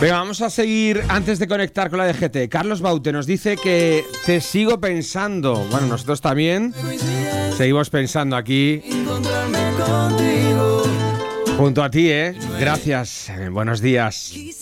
Venga, vamos a seguir antes de conectar con la DGT. Carlos Baute nos dice que te sigo pensando. Bueno, nosotros también seguimos pensando aquí junto a ti, ¿eh? Gracias. Buenos días.